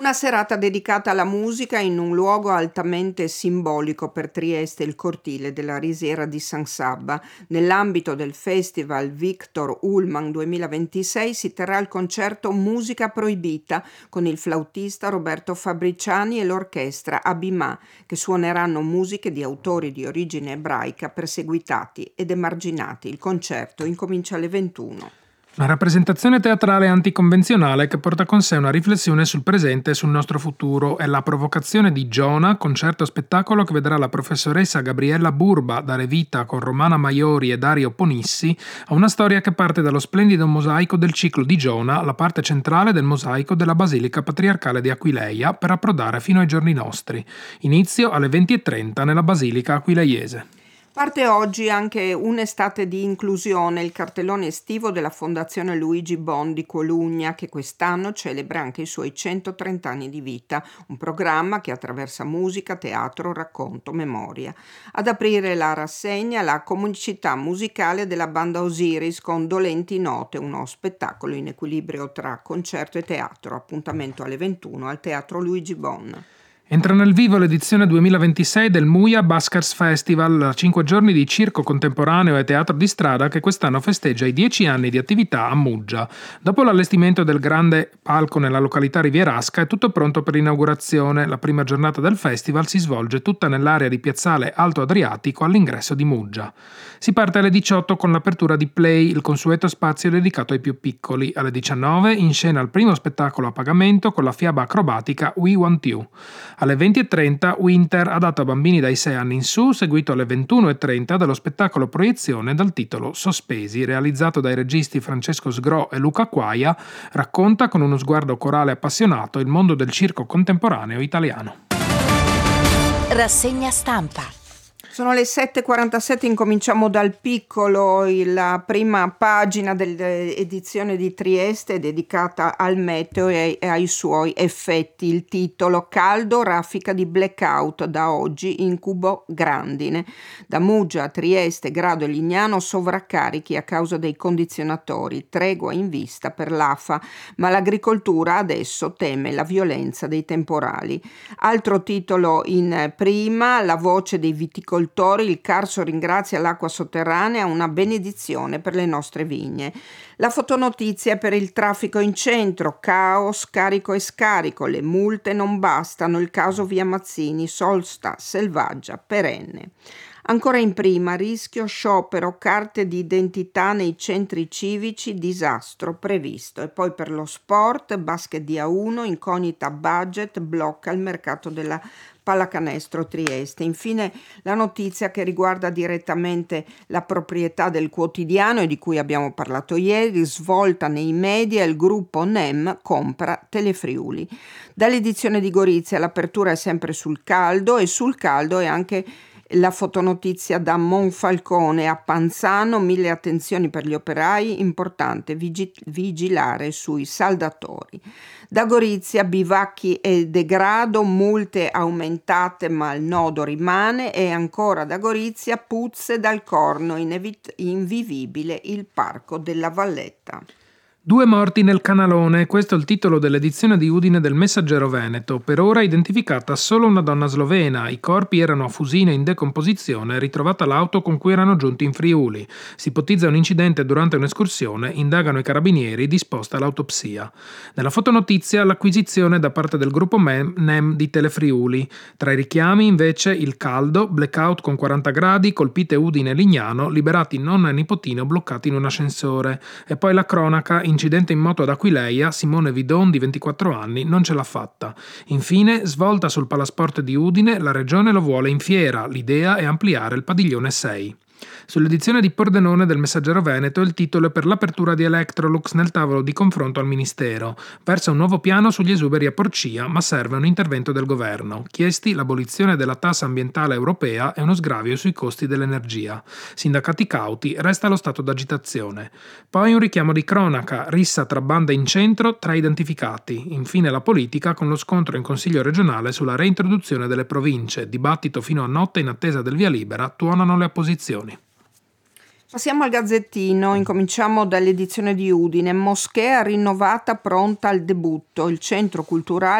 Una serata dedicata alla musica in un luogo altamente simbolico per Trieste, il cortile della Risiera di San Sabba. Nell'ambito del Festival Victor Ullmann 2026 si terrà il concerto Musica Proibita con il flautista Roberto Fabriciani e l'orchestra Abimà, che suoneranno musiche di autori di origine ebraica perseguitati ed emarginati. Il concerto incomincia alle 21. Una rappresentazione teatrale anticonvenzionale che porta con sé una riflessione sul presente e sul nostro futuro. È La provocazione di Giona, concerto spettacolo che vedrà la professoressa Gabriella Burba dare vita con Romana Maiori e Dario Ponissi a una storia che parte dallo splendido mosaico del ciclo di Giona, la parte centrale del mosaico della Basilica Patriarcale di Aquileia, per approdare fino ai giorni nostri. Inizio alle 20:30 nella Basilica Aquileiese. Parte oggi anche un'estate di inclusione, il cartellone estivo della Fondazione Luigi Bon di Colugna, che quest'anno celebra anche i suoi 130 anni di vita, un programma che attraversa musica, teatro, racconto, memoria. Ad aprire la rassegna la comicità musicale della banda Osiris con Dolenti Note, uno spettacolo in equilibrio tra concerto e teatro, appuntamento alle 21 al Teatro Luigi Bon. Entra nel vivo l'edizione 2026 del Muia Buskers Festival, 5 giorni di circo contemporaneo e teatro di strada che quest'anno festeggia i 10 anni di attività a Muggia. Dopo l'allestimento del grande palco nella località rivierasca è tutto pronto per l'inaugurazione. La prima giornata del festival si svolge tutta nell'area di Piazzale Alto Adriatico all'ingresso di Muggia. Si parte alle 18 con l'apertura di Play, il consueto spazio dedicato ai più piccoli. Alle 19 in scena il primo spettacolo a pagamento con la fiaba acrobatica We Want You. Alle 20:30 Winter, adatto a bambini dai 6 anni in su, seguito alle 21:30 dallo spettacolo proiezione dal titolo Sospesi, realizzato dai registi Francesco Sgro e Luca Quaia, racconta con uno sguardo corale appassionato il mondo del circo contemporaneo italiano. Rassegna stampa. Sono le 7:47, incominciamo dal piccolo. La prima pagina dell'edizione di Trieste è dedicata al meteo e ai suoi effetti. Il titolo: caldo, raffica di blackout da oggi, incubo grandine. Da Muggia a Trieste, Grado e Lignano, sovraccarichi a causa dei condizionatori, tregua in vista per l'AFA, ma l'agricoltura adesso teme la violenza dei temporali. Altro titolo in prima: la voce dei viticoltori, il Carso ringrazia l'acqua sotterranea, una benedizione per le nostre vigne. La fotonotizia per il traffico in centro, caos, carico e scarico, le multe non bastano, il caso via Mazzini, sosta selvaggia, perenne. Ancora in prima, rischio sciopero, carte di identità nei centri civici, disastro previsto. E poi per lo sport, basket di A1, incognita budget, blocca il mercato della pallacanestro Trieste. Infine la notizia che riguarda direttamente la proprietà del quotidiano e di cui abbiamo parlato ieri, svolta nei media, il gruppo NEM compra Telefriuli. Dall'edizione di Gorizia l'apertura è sempre sul caldo e sul caldo è anche la fotonotizia da Monfalcone a Panzano, 1000 attenzioni per gli operai, importante vigilare sui saldatori. Da Gorizia bivacchi e degrado, multe aumentate ma il nodo rimane, e ancora da Gorizia puzze dal corno, invivibile il parco della Valletta. 2 morti nel canalone, questo è il titolo dell'edizione di Udine del Messaggero Veneto. Per ora identificata solo una donna slovena, i corpi erano a Fusina in decomposizione, ritrovata l'auto con cui erano giunti in Friuli. Si ipotizza un incidente durante un'escursione, indagano i carabinieri, disposta l'autopsia. Nella fotonotizia l'acquisizione da parte del gruppo NEM di Telefriuli. Tra i richiami invece il caldo, blackout con 40 gradi, colpite Udine e Lignano, liberati nonna e nipotino bloccati in un ascensore. E poi la cronaca, incidente in moto ad Aquileia, Simone Vidon di 24 anni non ce l'ha fatta. Infine, svolta sul Palasport di Udine, la regione lo vuole in fiera, l'idea è ampliare il padiglione 6. Sull'edizione di Pordenone del Messaggero Veneto il titolo è per l'apertura di Electrolux nel tavolo di confronto al Ministero. Versa un nuovo piano sugli esuberi a Porcia, ma serve un intervento del governo. Chiesti l'abolizione della tassa ambientale europea e uno sgravio sui costi dell'energia. Sindacati cauti, resta lo stato d'agitazione. Poi un richiamo di cronaca, rissa tra bande in centro, tra identificati. Infine la politica con lo scontro in Consiglio regionale sulla reintroduzione delle province. Dibattito fino a notte in attesa del via libera, tuonano le opposizioni. Passiamo al Gazzettino, incominciamo dall'edizione di Udine. Moschea rinnovata pronta al debutto, il centro culturale